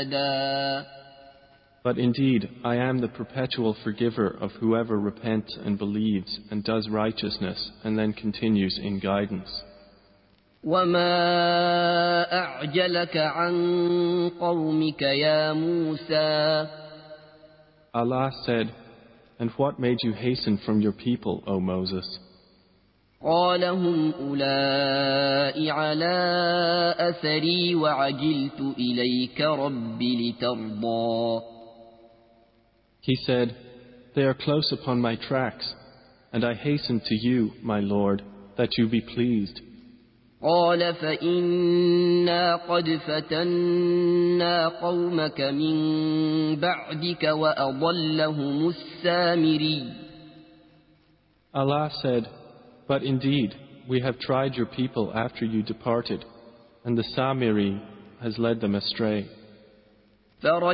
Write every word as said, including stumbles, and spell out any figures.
But indeed, I am the perpetual forgiver of whoever repents and believes and does righteousness and then continues in guidance. وَمَا أَعْجَلَكَ عَنْ قَوْمِكَ يَا مُوسَى. Allah said, and what made you hasten from your people, O Moses? قَالَ هُمْ أُولَاءِ عَلَىٰ أَثَرِي وَعَجِلْتُ إِلَيْكَ رَبِّ لِتَرْضَىٰ. He said, they are close upon my tracks, and I hasten to you, my Lord, that you be pleased. قَالَ فَإِنَّا قَدْ فَتَنَّا قَوْمَكَ مِن بَعْدِكَ وَأَضَلَّهُمُ السَّامِرِيُّ. Allah said, but indeed, we have tried your people after you departed, and the Samiri has led them astray.